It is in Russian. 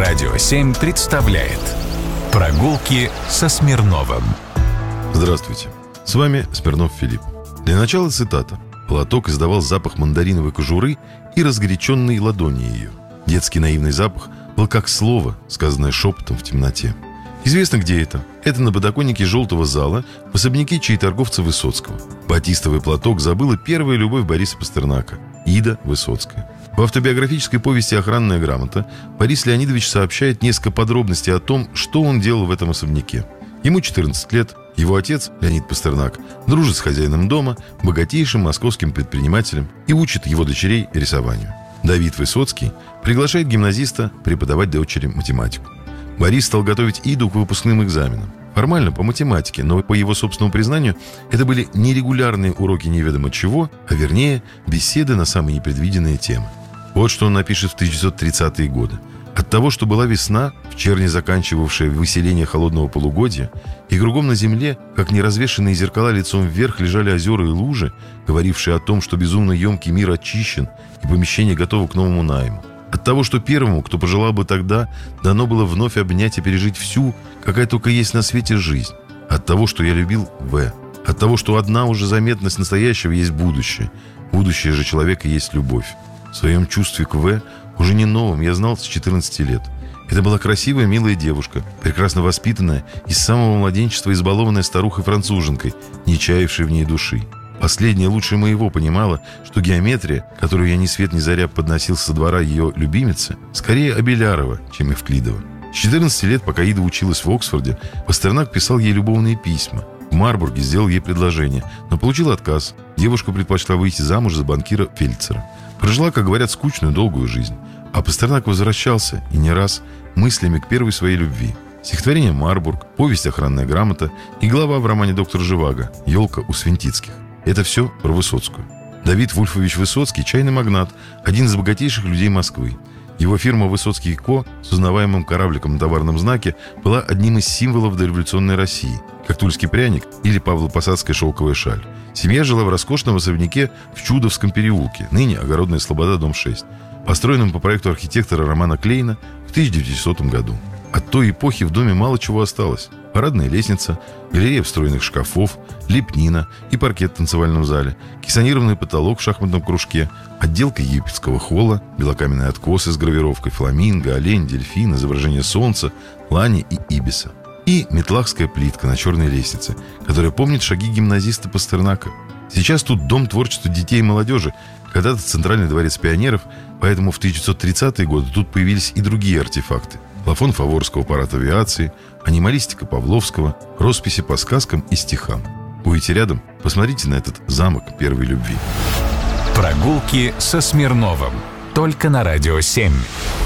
Радио 7 представляет «Прогулки со Смирновым». Здравствуйте, с вами Смирнов Филипп. Для начала цитата. Платок издавал запах мандариновой кожуры и разгоряченной ладони ее. Детский наивный запах был как слово, сказанное шепотом в темноте. Известно, где это. Это на подоконнике желтого зала в особняке чаеторговца Высоцкого. Батистовый платок забыла первая любовь Бориса Пастернака – Ида Высоцкая. В автобиографической повести «Охранная грамота» Борис Леонидович сообщает несколько подробностей о том, что он делал в этом особняке. Ему 14 лет, его отец, Леонид Пастернак, дружит с хозяином дома, богатейшим московским предпринимателем, и учит его дочерей рисованию. Давид Высоцкий приглашает гимназиста преподавать дочери математику. Борис стал готовить Иду к выпускным экзаменам. Формально по математике, но по его собственному признанию это были нерегулярные уроки неведомо чего, а вернее беседы на самые непредвиденные темы. Вот что он напишет в 1930-е годы. От того, что была весна, в черне заканчивавшая выселение холодного полугодия, и кругом на земле, как неразвешенные зеркала лицом вверх, лежали озера и лужи, говорившие о том, что безумно емкий мир очищен и помещение готово к новому найму. От того, что первому, кто пожелал бы тогда, дано было вновь обнять и пережить всю, какая только есть на свете жизнь. От того, что я любил В. От того, что одна уже заметность настоящего есть будущее. Будущее же человека есть любовь. В своем чувстве к В, уже не новом, я знал с 14 лет. Это была красивая, милая девушка, прекрасно воспитанная и с самого младенчества избалованная старухой-француженкой, не чаявшей в ней души. Последняя лучше моего понимала, что геометрия, которую я ни свет ни заря подносил со двора ее любимицы, скорее Абелярова, чем Евклидова. С 14 лет, пока Ида училась в Оксфорде, Пастернак писал ей любовные письма. В Марбурге сделал ей предложение, но получил отказ. Девушка предпочла выйти замуж за банкира Фельдцера. Прожила, как говорят, скучную долгую жизнь. А Пастернак возвращался, и не раз, мыслями к первой своей любви. Стихотворение «Марбург», повесть «Охранная грамота» и глава в романе «Доктор Живаго» «Елка у Свентицких». Это все про Высоцкую. Давид Вульфович Высоцкий – чайный магнат, один из богатейших людей Москвы. Его фирма «Высоцкий & Ко» с узнаваемым корабликом на товарном знаке была одним из символов дореволюционной России, как тульский пряник или Павло-Посадская шелковая шаль. Семья жила в роскошном особняке в Чудовском переулке, ныне Огородная Слобода, дом 6, построенном по проекту архитектора Романа Клейна в 1900 году. От той эпохи в доме мало чего осталось. Парадная лестница, галерея встроенных шкафов, лепнина и паркет в танцевальном зале, кессонированный потолок в шахматном кружке, отделка египетского холла, белокаменный откос с гравировкой фламинго, олень, дельфин, изображение солнца, лани и ибиса. И метлахская плитка на черной лестнице, которая помнит шаги гимназиста Пастернака. Сейчас тут дом творчества детей и молодежи, когда-то Центральный дворец пионеров, поэтому в 1930-е годы тут появились и другие артефакты. Плафон Фаворского парад авиации, анималистика Павловского, росписи по сказкам и стихам. Будете рядом? Посмотрите на этот замок первой любви. Прогулки со Смирновым. Только на Радио 7.